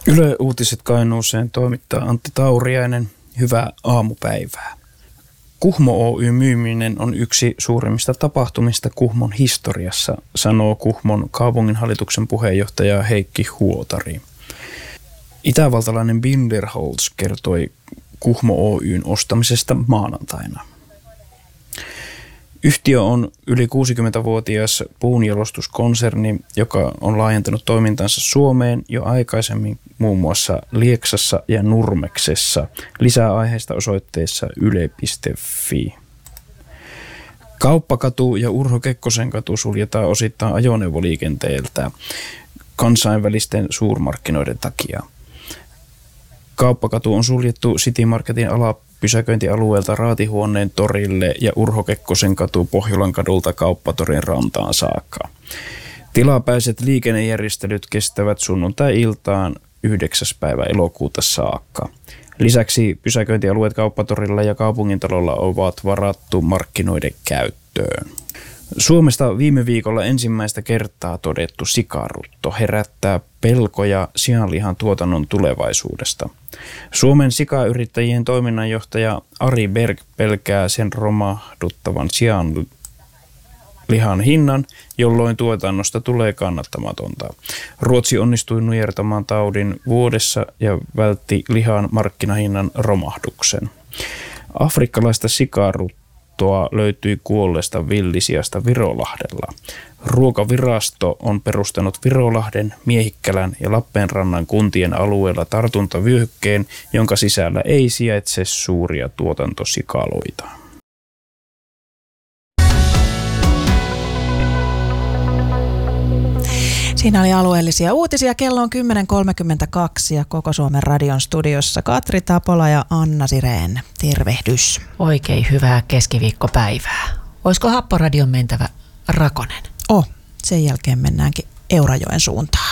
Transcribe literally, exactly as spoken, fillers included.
Yle Uutiset Kainuuseen toimittaa Antti Tauriainen. Hyvää aamupäivää. Kuhmo Oy myyminen on yksi suurimmista tapahtumista Kuhmon historiassa, sanoo Kuhmon kaupunginhallituksen puheenjohtaja Heikki Huotari. Itävaltalainen Binderholz kertoi Kuhmo Oyn ostamisesta maanantaina. Yhtiö on yli kuusikymmentävuotias puunjalostuskonserni, joka on laajentanut toimintansa Suomeen jo aikaisemmin muun muassa Lieksassa ja Nurmeksessa. Lisää aiheesta osoitteessa yle piste fi. Kauppakatu ja Urho Kekkosen katu suljetaan osittain ajoneuvoliikenteeltä kansainvälisten suurmarkkinoiden takia. Kauppakatu on suljettu City Marketin alapysäköintialueelta Raatihuoneen torille ja Urho Kekkosen katu Pohjolan kadulta Kauppatorin rantaan saakka. Tilapäiset liikennejärjestelyt kestävät sunnuntai-iltaan yhdeksäs päivä elokuuta saakka. Lisäksi pysäköintialueet Kauppatorilla ja Kaupungintalolla ovat varattu markkinoiden käyttöön. Suomesta viime viikolla ensimmäistä kertaa todettu sikarutto herättää pelkoja sianlihan tuotannon tulevaisuudesta. Suomen sikayrittäjien toiminnanjohtaja Ari Berg pelkää sen romahduttavan sianlihan hinnan, jolloin tuotannosta tulee kannattamatonta. Ruotsi onnistui nujertamaan taudin vuodessa ja vältti lihan markkinahinnan romahduksen. Afrikkalaista sikaruttoa löytyi kuolleesta villisiasta Virolahdella. Ruokavirasto on perustanut Virolahden, Miehikkälän ja Lappeenrannan kuntien alueella tartuntavyöhykkeen, jonka sisällä ei sijaitse suuria tuotantosikaloita. Siinä oli alueellisia uutisia. Kello on kymmenen kolmekymmentäkaksi ja Koko Suomen radion studiossa Katri Tapola ja Anna Sirén. Tervehdys. Oikein hyvää keskiviikkopäivää. Olisiko Happoradion mentävä Rakonen? Oh, sen jälkeen mennäänkin Eurajoen suuntaan.